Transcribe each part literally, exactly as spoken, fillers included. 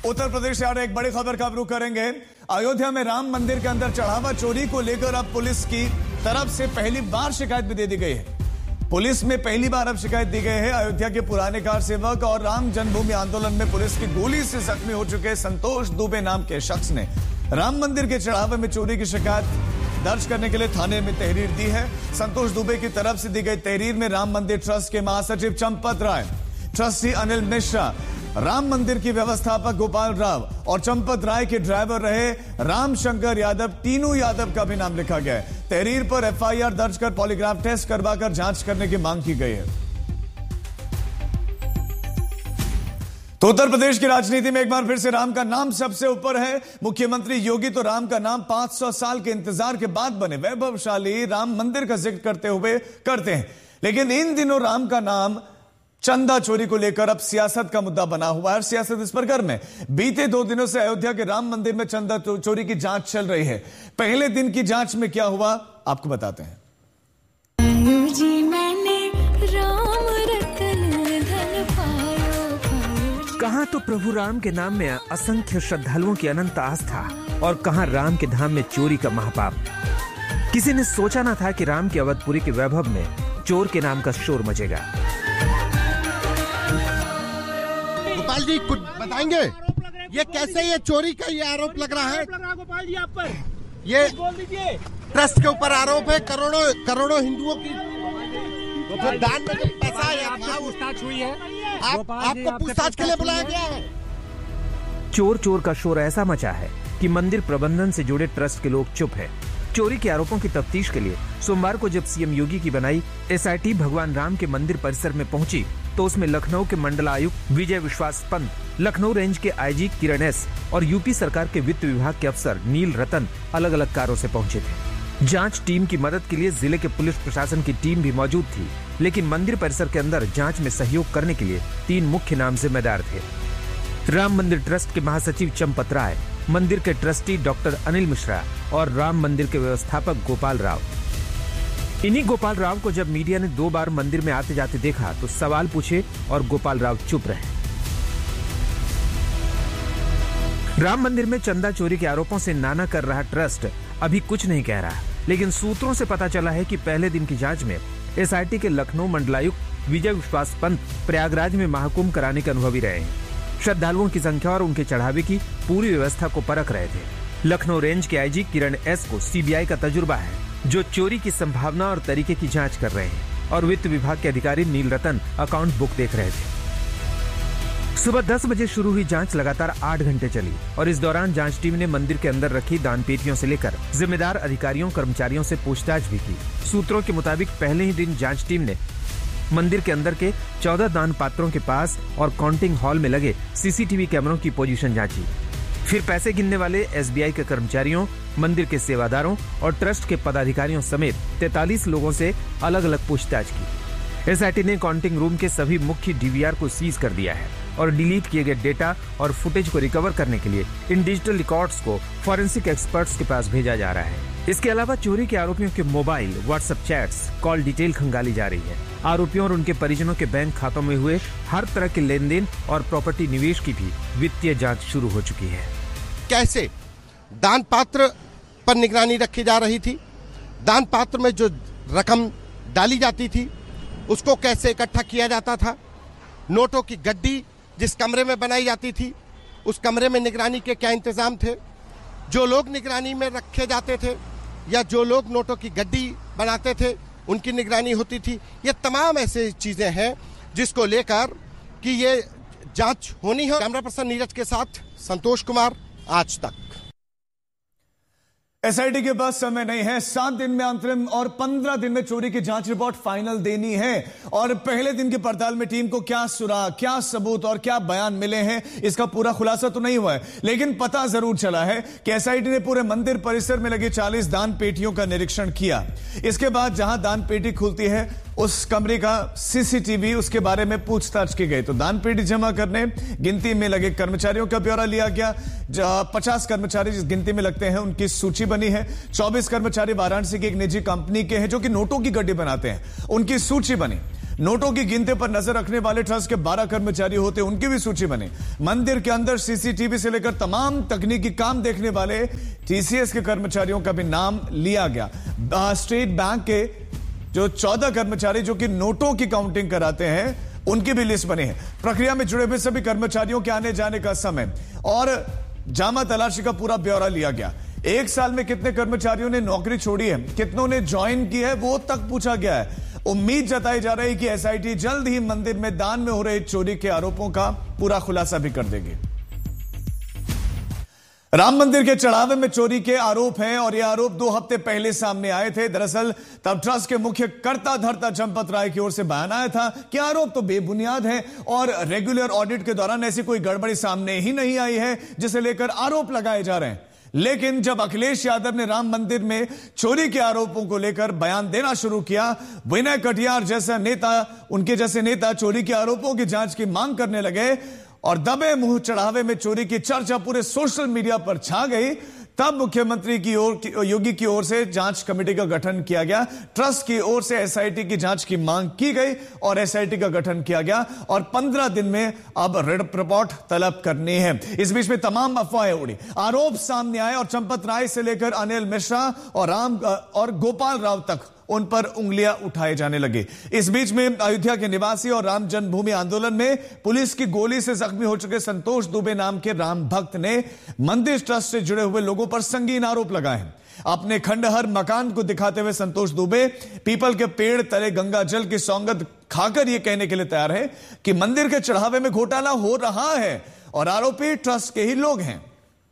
उत्तर प्रदेश से आ रहे एक बड़ी खबर का रुख करेंगे। अयोध्या में राम मंदिर के अंदर चढ़ावा चोरी को लेकर अब पुलिस की तरफ से पहली बार शिकायत भी दे दी गई है। पुलिस में पहली बार अब शिकायत दी गई है। अयोध्या के पुराने कार सेवक और राम जन्मभूमि आंदोलन में पुलिस की गोली से जख्मी हो चुके संतोष दुबे नाम के शख्स ने राम मंदिर के चढ़ावे में चोरी की शिकायत दर्ज करने के लिए थाने में तहरीर दी है। संतोष दुबे की तरफ से दी गई तहरीर में राम मंदिर ट्रस्ट के महासचिव चंपत राय, ट्रस्टी अनिल मिश्रा, राम मंदिर की व्यवस्थापक गोपाल राव और चंपत राय के ड्राइवर रहे राम शंकर यादव, तीनों यादव का भी नाम लिखा गया है। तहरीर पर एफआईआर दर्ज कर पॉलीग्राफ टेस्ट करवाकर जांच करने की मांग की गई है। तो उत्तर प्रदेश की राजनीति में एक बार फिर से राम का नाम सबसे ऊपर है। मुख्यमंत्री योगी तो राम का नाम पांच सौ साल के इंतजार के बाद बने वैभवशाली राम मंदिर का जिक्र करते हुए करते हैं, लेकिन इन दिनों राम का नाम चंदा चोरी को लेकर अब सियासत का मुद्दा बना हुआ है। सियासत इस पर गर्म है। बीते दो दिनों से अयोध्या के राम मंदिर में चंदा चोरी की जांच चल रही है। पहले दिन की जांच में क्या हुआ आपको बताते हैं। जी मैंने राम रतन धन पायो पायो। कहां तो प्रभु राम के नाम में असंख्य श्रद्धालुओं की अनंत आस्था और कहां राम के धाम में चोरी का महापाप। किसी ने सोचा ना था कि राम की अवधपुरी के वैभव में चोर के नाम का शोर मचेगा। गोपाल जी कुछ बताएंगे, ये कैसे ये चोरी का ये आरोप लग रहा है? गोपाल जी आप पर ये बोल दीजिए। ट्रस्ट के ऊपर आरोप है, करोड़ों करोड़ों हिंदुओं की तो फिर दान में जो पैसा है आपसे पूछताछ हुई है, आप, आपको पूछताछ के लिए बुलाया गया है। चोर चोर का शोर ऐसा मचा है कि मंदिर प्रबंधन से जुड़े ट्रस्ट के लोग चुप है। चोरी के आरोपों की तफ्तीश के लिए सोमवार को जब सीएम योगी की बनाई एसआईटी भगवान राम के मंदिर परिसर में पहुंची तो उसमें लखनऊ के मंडलायुक्त विजय विश्वास पंत, लखनऊ रेंज के आईजी किरण एस और यूपी सरकार के वित्त विभाग के अफसर नील रतन अलग अलग कारों से पहुंचे थे। जांच टीम की मदद के लिए जिले के पुलिस प्रशासन की टीम भी मौजूद थी, लेकिन मंदिर परिसर के अंदर जांच में सहयोग करने के लिए तीन मुख्य नाम जिम्मेदार थे। राम मंदिर ट्रस्ट के महासचिव चंपत राय, मंदिर के ट्रस्टी डॉक्टर अनिल मिश्रा और राम मंदिर के व्यवस्थापक गोपाल राव। इन्हीं गोपाल राव को जब मीडिया ने दो बार मंदिर में आते जाते देखा तो सवाल पूछे और गोपाल राव चुप रहे। राम मंदिर में चंदा चोरी के आरोपों से नाना कर रहा ट्रस्ट अभी कुछ नहीं कह रहा, लेकिन सूत्रों से पता चला है कि पहले दिन की जांच में एसआईटी के लखनऊ मंडलायुक्त विजय विश्वास पंत प्रयागराज में महाकुंभ कराने के अनुभवी रहे हैं। श्रद्धालुओं की संख्या और उनके चढ़ावे की पूरी व्यवस्था को परख रहे थे। लखनऊ रेंज के आईजी किरण एस को सीबीआई का तजुर्बा है, जो चोरी की संभावना और तरीके की जांच कर रहे हैं, और वित्त विभाग के अधिकारी नील रतन अकाउंट बुक देख रहे थे। सुबह दस बजे शुरू हुई जांच लगातार आठ घंटे चली और इस दौरान जांच टीम ने मंदिर के अंदर रखी दान पेटियों से लेकर जिम्मेदार अधिकारियों कर्मचारियों से पूछताछ भी की। सूत्रों के मुताबिक पहले ही दिन जांच टीम ने मंदिर के अंदर के चौदह दान पात्रों के पास और काउंटिंग हॉल में लगे सीसीटीवी कैमरों की पोजीशन जांची। फिर पैसे गिनने वाले एसबीआई के कर्मचारियों, मंदिर के सेवादारों और ट्रस्ट के पदाधिकारियों समेत तैंतालीस लोगों से अलग अलग पूछताछ की। एसआईटी ने काउंटिंग रूम के सभी मुख्य डीवीआर को सीज कर दिया है और डिलीट किए गए डेटा और फुटेज को रिकवर करने के लिए इन डिजिटल रिकॉर्ड्स को फॉरेंसिक एक्सपर्ट्स के पास भेजा जा रहा है। इसके अलावा चोरी के आरोपियों के mobile, WhatsApp chats, call detail खंगाली जा रही है। आरोपियों और उनके परिजनों के बैंक खातों में हुए हर तरह के लेन देन और प्रॉपर्टी निवेश की भी वित्तीय जांच शुरू हो चुकी है। कैसे दान पात्र पर निगरानी रखी जा रही थी, दान पात्र में जो रकम डाली जाती थी उसको कैसे इकट्ठा किया जाता था, नोटों की गड्डी जिस कमरे में बनाई जाती थी उस कमरे में निगरानी के क्या इंतजाम थे, जो लोग निगरानी में रखे जाते थे या जो लोग नोटों की गड्डी बनाते थे उनकी निगरानी होती थी। ये तमाम ऐसे चीजें हैं जिसको लेकर कि ये जांच होनी है। कैमरा पर्सन नीरज के साथ संतोष कुमार, आज तक। एसआईटी के पास समय नहीं है, सात दिन में अंतरिम और पंद्रह दिन में चोरी की जांच रिपोर्ट फाइनल देनी है। और पहले दिन की पड़ताल में टीम को क्या सुराग, क्या सबूत और क्या बयान मिले हैं इसका पूरा खुलासा तो नहीं हुआ है, लेकिन पता जरूर चला है कि एसआईटी ने पूरे मंदिर परिसर में लगी चालीस दान पेटियों का निरीक्षण किया। इसके बाद जहां दान पेटी खुलती है उस कमरे का सीसीटीवी, उसके बारे में पूछताछ की गई। तो दान पेटी जमा करने गिनती में लगे कर्मचारियों का ब्यौरा लिया गया। पचास कर्मचारी जिस गिनती में लगते हैं उनकी सूची बनी है। चौबीस कर्मचारी वाराणसी की एक निजी कंपनी के हैं जो कि नोटों की गड्डी बनाते हैं, उनकी सूची बनी। नोटों की गिनती पर नजर रखने वाले ट्रस्ट के बारह कर्मचारी होते, उनकी भी सूची बनी। मंदिर के अंदर सीसीटीवी से लेकर तमाम तकनीकी काम देखने वाले टीसीएस के कर्मचारियों का भी नाम लिया गया। स्टेट बैंक के जो चौदह कर्मचारी जो कि नोटों की काउंटिंग कराते हैं, उनकी भी लिस्ट बनी है। प्रक्रिया में जुड़े हुए सभी कर्मचारियों के आने जाने का समय और जामा तलाशी का पूरा ब्यौरा लिया गया। एक साल में कितने कर्मचारियों ने नौकरी छोड़ी है, कितनों ने ज्वाइन की है, वो तक पूछा गया है। उम्मीद जताई जा रही है कि एसआईटी जल्द ही मंदिर में दान में हो रहे चोरी के आरोपों का पूरा खुलासा भी कर देगी। राम मंदिर के चढ़ावे में चोरी के आरोप हैं और ये आरोप दो हफ्ते पहले सामने आए थे। दरअसल तब ट्रस्ट के मुख्य कर्ता धर्ता चंपत राय की ओर से बयान आया था कि आरोप तो बेबुनियाद है और रेगुलर ऑडिट के दौरान ऐसी कोई गड़बड़ी सामने ही नहीं आई है जिसे लेकर आरोप लगाए जा रहे हैं। लेकिन जब अखिलेश यादव ने राम मंदिर में चोरी के आरोपों को लेकर बयान देना शुरू किया, विनय कटियार जैसा नेता, उनके जैसे नेता चोरी के आरोपों की जांच की मांग करने लगे और दबे मुंह चढ़ावे में चोरी की चर्चा पूरे सोशल मीडिया पर छा गई, तब मुख्यमंत्री की ओर योगी की ओर से जांच कमेटी का गठन किया गया। ट्रस्ट की ओर से एसआईटी की जांच की मांग की गई और एसआईटी का गठन किया गया और पंद्रह दिन में अब रिपोर्ट तलब करनी है। इस बीच में तमाम अफवाहें उड़ी, आरोप सामने आए और चंपत राय से लेकर अनिल मिश्रा और राम और गोपाल राव तक उन पर उंगलियां उठाए जाने लगे। इस बीच में अयोध्या के निवासी और राम जन्मभूमि आंदोलन में पुलिस की गोली से जख्मी हो चुके संतोष दुबे नाम के राम भक्त ने मंदिर ट्रस्ट से जुड़े हुए लोगों पर संगीन आरोप लगाए हैं। अपने खंडहर मकान को दिखाते हुए संतोष दुबे पीपल के पेड़ तले गंगा जल की सौगंध खाकर यह कहने के लिए तैयार है कि मंदिर के चढ़ावे में घोटाला हो रहा है और आरोपी ट्रस्ट के ही लोग हैं।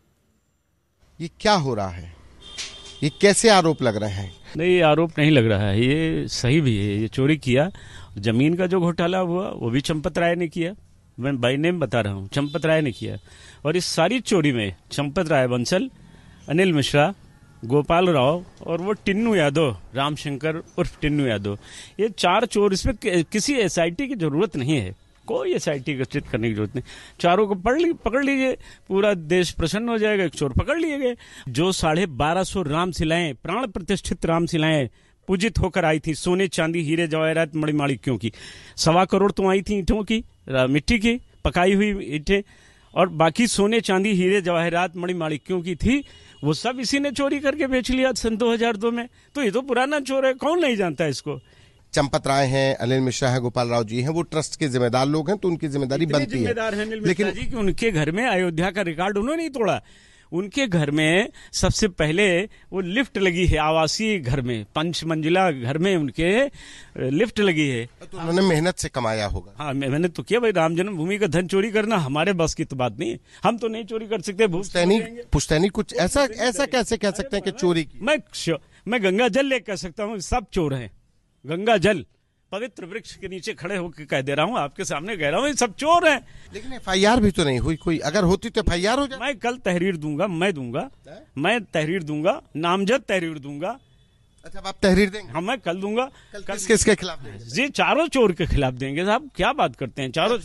ये क्या हो रहा है? ये कैसे आरोप लग रहे हैं? नहीं, ये आरोप नहीं लग रहा है, ये सही भी है। ये चोरी किया, जमीन का जो घोटाला हुआ वो भी चंपत राय ने किया। मैं बाय नेम बता रहा हूँ, चंपत राय ने किया। और इस सारी चोरी में चंपत राय बंसल, अनिल मिश्रा, गोपाल राव और वो टिन्नू यादव, रामशंकर उर्फ टिन्नू यादव, ये चार चोर। इसमें किसी एसआईटी की जरूरत नहीं है, कोई एसआईटी गठित करने की जरूरत नहीं। चारों को पढ़ ली पकड़ लीजिए, पूरा देश प्रसन्न हो जाएगा। एक चोर पकड़ लिए गए। जो साढ़े बारह सौ रामशिलाएं, प्राण प्रतिष्ठित रामशिलाएं पूजित होकर आई थी, सोने चांदी हीरे जवाहरात मणिमाणिक्यों की, सवा करोड़ तो आई थी ईंटों की, मिट्टी की पकाई हुई ईंटें, और बाकी सोने चांदी हीरे जवाहरात मणिमाणिक्यों की थी, वो सब इसी ने चोरी करके बेच लिया सन दो हजार दो में। तो ये तो पुराना चोर है, कौन नहीं जानता है इसको। चंपत राय हैं, अनिल मिश्रा है, गोपाल राव जी हैं, वो ट्रस्ट के जिम्मेदार लोग हैं, तो उनकी जिम्मेदारी बनती है। जिम्मेदार है अनिल मिश्रा जी कि उनके घर में अयोध्या का रिकॉर्ड उन्होंने नहीं तोड़ा। उनके घर में सबसे पहले वो लिफ्ट लगी है, आवासीय घर में, पंच मंजिला घर में उनके लिफ्ट लगी है। तो उन्होंने मेहनत से कमाया होगा। हाँ, मेहनत तो किया भाई। राम जन्मभूमि का धन चोरी करना हमारे बस की तो बात नहीं है, हम तो नहीं चोरी कर सकते। पुश्तैनी पुश्तैनी कुछ ऐसा ऐसा कैसे कह सकते हैं कि चोरी की? मैं मैं गंगा जल ले कह सकता हूँ, सब चोर हैं। गंगा जल, पवित्र वृक्ष के नीचे खड़े होकर कह दे रहा हूँ, आपके सामने कह रहा हूँ, ये सब चोर हैं। लेकिन एफआईआर भी तो नहीं हुई कोई, अगर होती तो एफआईआर हो जाए। मैं कल तहरीर दूंगा, मैं दूंगा मैं तहरीर दूंगा, नामजद तहरीर दूंगा। अच्छा, आप तहरीर देंगे? हाँ, मैं कल दूंगा। कल किस किसके खिलाफ देंगे? जी, चारों चोर के खिलाफ देंगे साहब, क्या बात करते हैं। चारों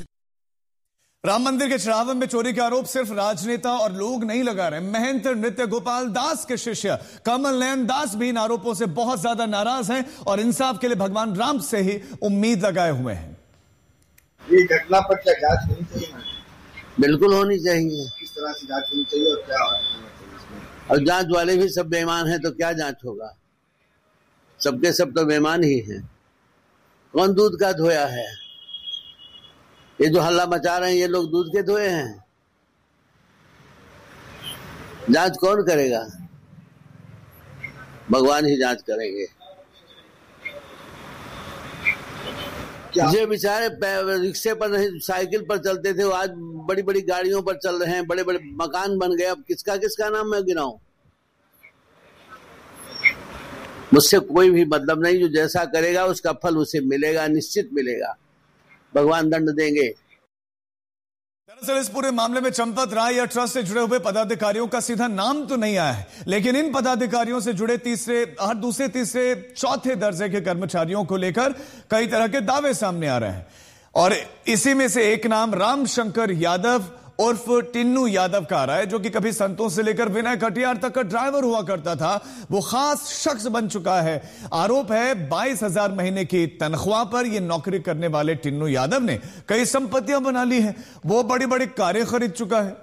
राम मंदिर के चढ़ावे में चोरी के आरोप सिर्फ राजनेता और लोग नहीं लगा रहे। महंत नृत्य गोपाल दास के शिष्य कमल नयन दास भी इन आरोपों से बहुत ज्यादा नाराज हैं और इंसाफ के लिए भगवान राम से ही उम्मीद लगाए हुए हैं। ये घटना पर क्या जांच होनी चाहिए? बिल्कुल होनी चाहिए। किस तरह से जांच होनी चाहिए और क्या होना चाहिए इसमें? और जांच वाले भी सब बेईमान हैं तो क्या जांच होगा? सबके सब तो बेईमान ही हैं। कौन दूध का धोया है? ये जो हल्ला मचा रहे हैं ये लोग दूध के धोए हैं? जांच कौन करेगा? भगवान ही जांच करेंगे। जे बेचारे रिक्शे पर नहीं, साइकिल पर चलते थे, वो आज बड़ी बड़ी गाड़ियों पर चल रहे हैं, बड़े बड़े मकान बन गए। अब किसका किसका नाम मैं गिनाऊं? मुझसे कोई भी मतलब नहीं। जो जैसा करेगा उसका फल उसे मिलेगा, निश्चित मिलेगा। भगवान दंड देंगे। दरअसल इस पूरे मामले में चंपत राय या ट्रस्ट से जुड़े हुए पदाधिकारियों का सीधा नाम तो नहीं आया है, लेकिन इन पदाधिकारियों से जुड़े तीसरे हर दूसरे तीसरे चौथे दर्जे के कर्मचारियों को लेकर कई तरह के दावे सामने आ रहे हैं और इसी में से एक नाम रामशंकर यादव उर्फ टिन्नू यादव का आ रहा है, जो कि कभी संतों से लेकर विनय कटियार तक का ड्राइवर हुआ करता था। वो खास शख्स बन चुका है। आरोप है बाईस हजार महीने की तनख्वाह पर यह नौकरी करने वाले टिन्नू यादव ने कई संपत्तियां बना ली हैं। वो बड़ी बड़ी कारें खरीद चुका है।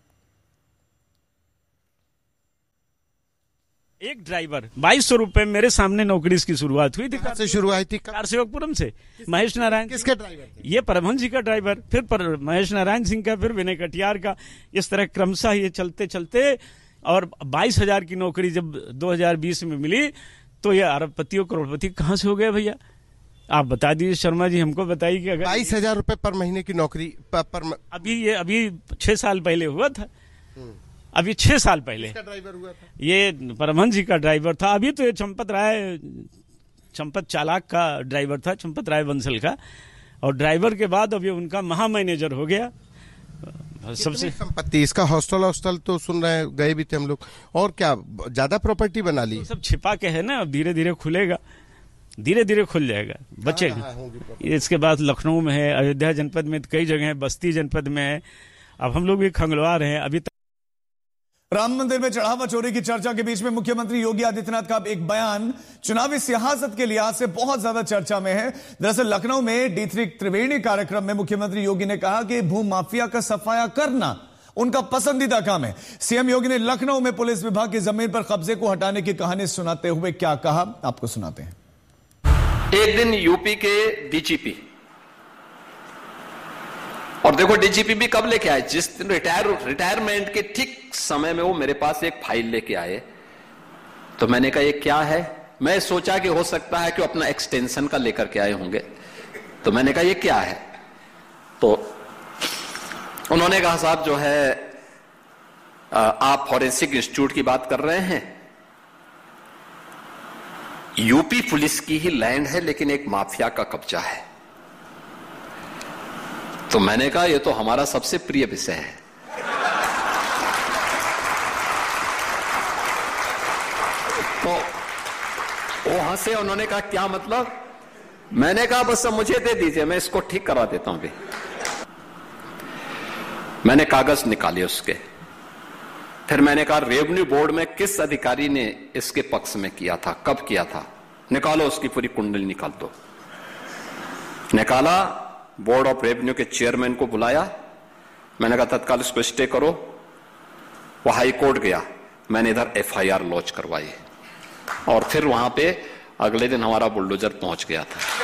एक ड्राइवर बाईस सौ रुपए मेरे सामने नौकरी की शुरुआत हुई थी। कहाँ से शुरू हुई थी? कार सेवकपुरम से। महेश नारायण किसके ड्राइवर थे? ये परमहंस जी का ड्राइवर, फिर पर महेश नारायण सिंह का, फिर विनय कटियार का। इस तरह क्रमशः ये चलते चलते और बाईस हजार की नौकरी जब दो हजार बीस में मिली तो ये अरबपति और करोड़पति कहां से हो गया भैया? आप बता दीजिए शर्मा जी, हमको बताइए कि अगर बाईस हजार रुपए पर महीने की नौकरी पर, पर अभी ये अभी छह साल पहले हुआ था। अभी छह साल पहले ड्राइवर हुआ था, ये परमहंस जी का ड्राइवर था। अभी तो ये चंपत राय चंपत चालाक का ड्राइवर था, चंपत राय बंसल का। और ड्राइवर के बाद अभी उनका महा मैनेजर हो गया। सबसे संपत्ति इसका हॉस्टल हॉस्टल तो सुन रहे हैं, गए भी थे हम लोग। और क्या ज्यादा प्रॉपर्टी बना ली? तो सब छिपा के है ना, अब धीरे धीरे खुलेगा, धीरे धीरे खुल जाएगा, बचेगा। इसके बाद लखनऊ में है, अयोध्या जनपद में कई जगह है, बस्ती जनपद में है। अब हम लोग भी खंगलवा रहे हैं। अभी राम मंदिर में चढ़ावा चोरी की चर्चा के बीच में मुख्यमंत्री योगी आदित्यनाथ का एक बयान चुनावी सियासत के लिहाज से बहुत ज्यादा चर्चा में है। दरअसल लखनऊ में डी थ्री त्रिवेणी कार्यक्रम में मुख्यमंत्री योगी ने कहा कि भू माफिया का सफाया करना उनका पसंदीदा काम है। सीएम योगी ने लखनऊ में पुलिस विभाग की जमीन पर कब्जे को हटाने की कहानी सुनाते हुए क्या कहा, आपको सुनाते हैं। एक दिन यूपी के डीजीपी, और देखो डीजीपी भी कब लेके आए, जिस दिन रिटायर रिटायरमेंट के ठीक समय में वो मेरे पास एक फाइल लेके आए। तो मैंने कहा ये क्या है? मैं सोचा कि हो सकता है कि वो अपना एक्सटेंशन का लेकर के आए होंगे। तो मैंने कहा ये क्या है? तो उन्होंने कहा साहब जो है आप फॉरेंसिक इंस्टीट्यूट की बात कर रहे हैं, यूपी पुलिस की ही लैंड है लेकिन एक माफिया का कब्जा है। तो मैंने कहा ये तो हमारा सबसे प्रिय विषय है। तो वो हंसे, उन्होंने कहा क्या मतलब? मैंने कहा बस मुझे दे दीजिए, मैं इसको ठीक करा देता हूं। भी मैंने कागज निकाले उसके, फिर मैंने कहा रेवेन्यू बोर्ड में किस अधिकारी ने इसके पक्ष में किया था, कब किया था, निकालो उसकी पूरी कुंडली निकाल दो। निकाला, बोर्ड ऑफ रेवेन्यू के चेयरमैन को बुलाया। मैंने कहा तत्काल इसको स्टे करो। वो हाई कोर्ट गया, मैंने इधर एफआईआर लॉन्च करवाई और फिर वहां पे अगले दिन हमारा बुलडोजर पहुंच गया था।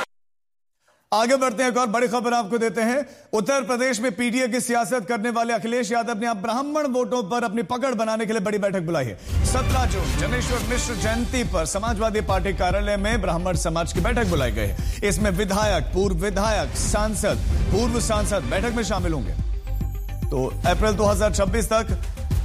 आगे बढ़ते हैं, एक और बड़ी खबर आपको देते हैं। उत्तर प्रदेश में पीडीए की सियासत करने वाले अखिलेश यादव ने अब ब्राह्मण वोटों पर अपनी पकड़ बनाने के लिए बड़ी बैठक बुलाई है। सत्रह जून जनेश्वर मिश्र जयंती पर समाजवादी पार्टी कार्यालय में ब्राह्मण समाज की बैठक बुलाई गई है। इसमें विधायक, पूर्व विधायक, सांसद, पूर्व सांसद बैठक में शामिल होंगे। तो अप्रैल दो हजार छब्बीस तक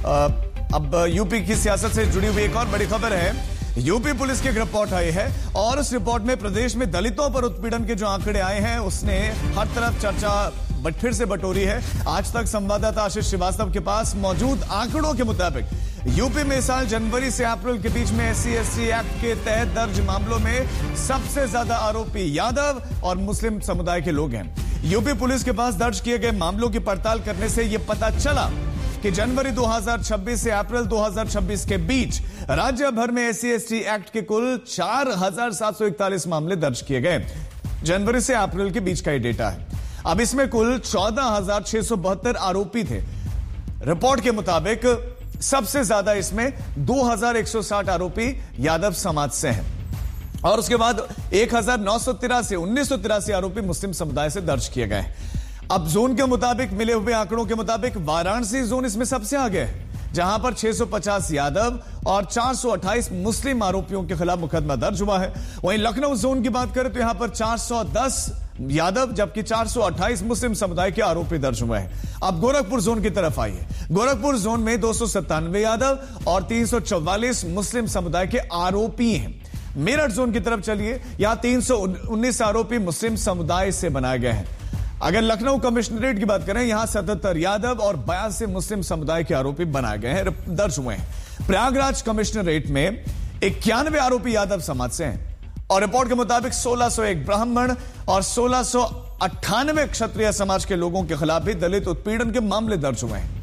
अब यूपी की सियासत से जुड़ी हुई एक और बड़ी खबर है। यूपी पुलिस की एक रिपोर्ट आई है और उस रिपोर्ट में प्रदेश में दलितों पर उत्पीड़न के जो आंकड़े आए हैं उसने हर तरफ चर्चा बट फिर से बटोरी है। आज तक संवाददाता आशीष श्रीवास्तव के पास मौजूद आंकड़ों के मुताबिक यूपी में इस साल जनवरी से अप्रैल के बीच में S C S T act के तहत दर्ज मामलों में सबसे ज्यादा आरोपी यादव और मुस्लिम समुदाय के लोग हैं। यूपी पुलिस के पास दर्ज किए गए मामलों की पड़ताल करने से यह पता चला कि जनवरी दो हजार छब्बीस से अप्रैल दो हजार छब्बीस के बीच राज्य भर में S C S T act के कुल चार हजार सात सौ इकतालीस मामले दर्ज किए गए। जनवरी से अप्रैल के बीच का ये डेटा है। अब इसमें कुल चौदह हजार छह सौ बहत्तर आरोपी थे। रिपोर्ट के मुताबिक सबसे ज्यादा इसमें दो हजार एक सौ साठ आरोपी यादव समाज से हैं और उसके बाद एक हजार नौ सौ तिरासी उन्नीस सौ तिरासी आरोपी मुस्लिम समुदाय से दर्ज किए गए। अब जोन के मुताबिक मिले हुए आंकड़ों के मुताबिक वाराणसी जोन इसमें सबसे आगे है, जहां पर छह सौ पचास यादव और चार सौ अट्ठाईस मुस्लिम आरोपियों के खिलाफ मुकदमा दर्ज हुआ है। वहीं लखनऊ जोन की बात करें तो यहां पर चार सौ दस यादव जबकि चार सौ अट्ठाईस मुस्लिम समुदाय के आरोपी दर्ज हुए हैं। अब गोरखपुर जोन की तरफ आइए। गोरखपुर जोन में दो सौ सत्तानवे यादव और तीन सौ चौवालीस मुस्लिम समुदाय के आरोपी हैं। मेरठ जोन की तरफ चलिए, यहां तीन सौ उन्नीस आरोपी मुस्लिम समुदाय से बनाए गए हैं। अगर लखनऊ कमिश्नरेट की बात करें, यहां सतहत्तर यादव और बयासी मुस्लिम समुदाय के आरोपी बनाए गए हैं, दर्ज हुए हैं। प्रयागराज कमिश्नरेट में इक्यानवे आरोपी यादव समाज से हैं और रिपोर्ट के मुताबिक सोलह सौ एक ब्राह्मण और सोलह सौ अट्ठानवे क्षत्रिय समाज के लोगों के खिलाफ भी दलित उत्पीड़न के मामले दर्ज हुए हैं।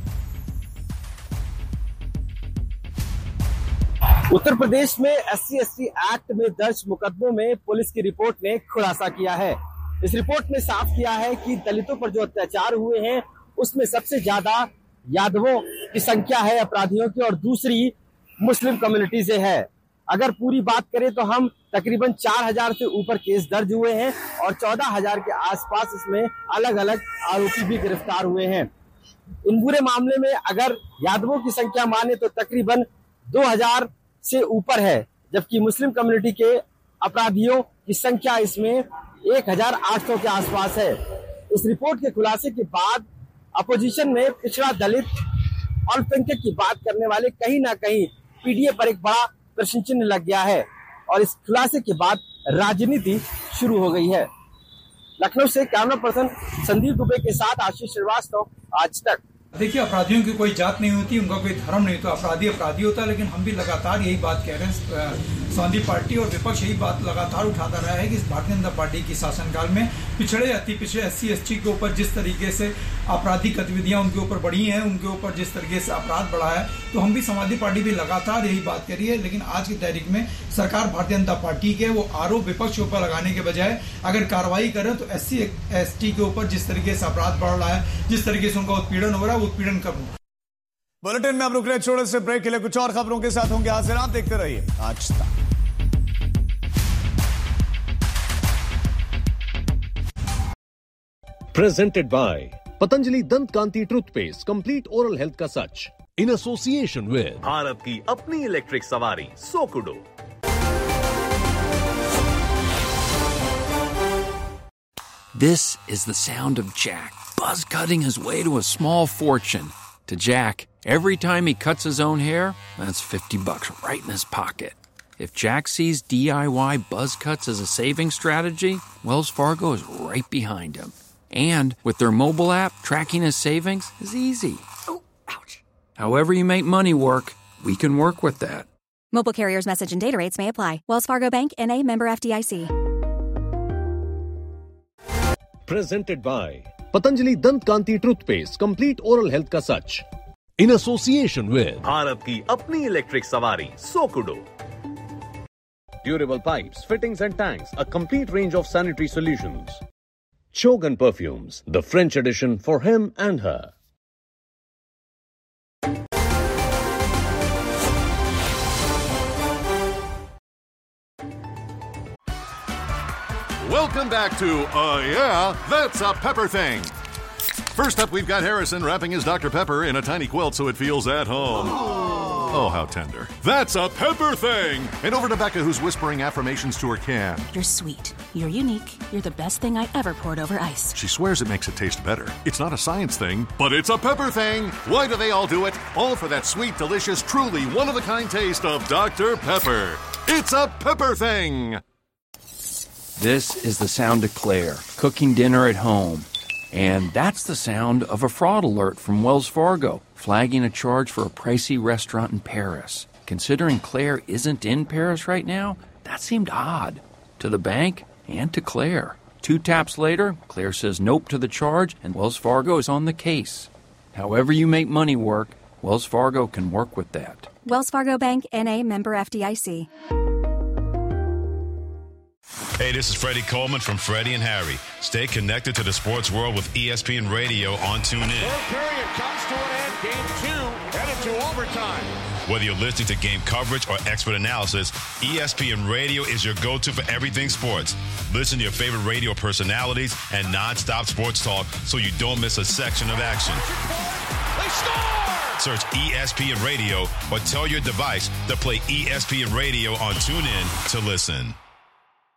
उत्तर प्रदेश में एससी एसटी एक्ट में दर्ज मुकदमों में पुलिस की रिपोर्ट ने खुलासा किया है। इस रिपोर्ट में साफ किया है कि दलितों पर जो अत्याचार हुए हैं उसमें सबसे ज्यादा यादवों की संख्या है अपराधियों की, और दूसरी मुस्लिम कम्युनिटी से है। अगर पूरी बात करें तो हम तकरीबन चार हजार से ऊपर केस दर्ज हुए हैं और चौदह हजार के आसपास इसमें अलग अलग आरोपी भी गिरफ्तार हुए हैं। इन पूरे मामले में अगर यादवों की संख्या माने तो तकरीबन दो हजार से ऊपर है, जबकि मुस्लिम कम्युनिटी के अपराधियों की संख्या इसमें एक हजार आठ सौ के आसपास है। इस रिपोर्ट के खुलासे के बाद अपोजिशन में पिछड़ा दलित अल्पसंख्यक की बात करने वाले कहीं ना कहीं पीडीए पर एक बड़ा प्रश्न चिन्ह लग गया है और इस खुलासे के बाद राजनीति शुरू हो गई है। लखनऊ से कैमरा पर्सन संदीप दुबे के साथ आशीष श्रीवास्तव, आज तक। देखिए, अपराधियों की कोई जात नहीं होती, उनका कोई धर्म नहीं होता, अपराधी अपराधी होता है। लेकिन हम भी लगातार यही बात कह रहे हैं, समाजवादी पार्टी और विपक्ष यही बात लगातार उठाता रहा है कि इस भारतीय जनता पार्टी की शासनकाल में पिछड़े अति पिछड़े एससी एसटी के ऊपर जिस तरीके से आपराधिक गतिविधियां उनके ऊपर बढ़ी हैं, उनके ऊपर जिस तरीके से अपराध बढ़ा है, तो हम भी समाजवादी पार्टी भी लगातार यही बात कर रही है। लेकिन आज की तारीख में सरकार भारतीय जनता पार्टी के वो आरोप विपक्ष के ऊपर लगाने के बजाय अगर कार्रवाई करें तो एससी एसटी के ऊपर जिस तरीके से अपराध बढ़ रहा है, जिस तरीके से उनका उत्पीड़न हो रहा है, वो उत्पीड़न कम हो। बुलेटिन में आप रुक रहे छोटे से ब्रेक के लिए, कुछ और खबरों के साथ होंगे हाजिर। आप देखते रहिए आज तक। Presented by Patanjali Dant Kanti Toothpaste, Complete Oral Health का सच, in association with भारत की अपनी इलेक्ट्रिक सवारी सोकुडो। This is the sound of Jack buzz cutting his way to a small fortune. To Jack, every time he cuts his own hair, that's fifty bucks right in his pocket. If Jack sees D I Y buzz cuts as a saving strategy, Wells Fargo is right behind him. And with their mobile app, tracking his savings is easy. Oh, ouch. However you make money work, we can work with that. Mobile carriers' message and data rates may apply. Wells Fargo Bank, N A, member F D I C. Presented by Patanjali Dant Kanti Toothpaste, Complete Oral Health का सच, in association with Bharat की अपनी electric सवारी सोकुडो। Durable pipes, fittings and tanks, a complete range of sanitary solutions. Chogan Perfumes, the French edition for him and her. Welcome back to Uh Yeah, That's a Pepper Thing. First up, we've got Harrison wrapping his Doctor Pepper in a tiny quilt so it feels at home. Oh, how tender. That's a pepper thing! And over to Becca, who's whispering affirmations to her can. You're sweet. You're unique. You're the best thing I ever poured over ice. She swears it makes it taste better. It's not a science thing, but it's a pepper thing! Why do they all do it? All for that sweet, delicious, truly one-of-a-kind taste of Doctor Pepper. It's a pepper thing! This is the sound of Claire, cooking dinner at home. And that's the sound of a fraud alert from Wells Fargo, flagging a charge for a pricey restaurant in Paris. Considering Claire isn't in Paris right now, that seemed odd. To the bank and to Claire. Two taps later, Claire says nope to the charge, and Wells Fargo is on the case. However you make money work, Wells Fargo can work with that. Wells Fargo Bank, N A, member F D I C. Hey, this is Freddie Coleman from Freddie and Harry. Stay connected to the sports world with E S P N Radio on TuneIn. Third period comes to an end. Game two headed to overtime. Whether you're listening to game coverage or expert analysis, E S P N Radio is your go-to for everything sports. Listen to your favorite radio personalities and non-stop sports talk so you don't miss a section of action. They score! Search E S P N Radio or tell your device to play E S P N Radio on TuneIn to listen.